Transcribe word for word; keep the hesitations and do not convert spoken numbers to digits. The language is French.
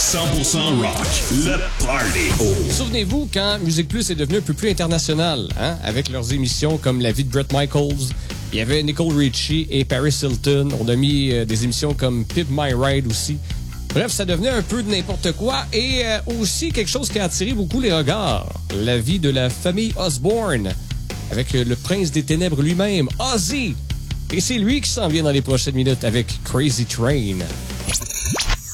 cent pour cent rock, le party. Souvenez-vous quand Musique Plus est devenu un peu plus international, hein, avec leurs émissions comme La vie de Bret Michaels. Il y avait Nicole Richie et Paris Hilton. On a mis euh, des émissions comme Pimp My Ride aussi. Bref, ça devenait un peu de n'importe quoi et euh, aussi quelque chose qui a attiré beaucoup les regards. La vie de la famille Osborne, avec euh, le prince des ténèbres lui-même, Ozzy. Et c'est lui qui s'en vient dans les prochaines minutes avec Crazy Train.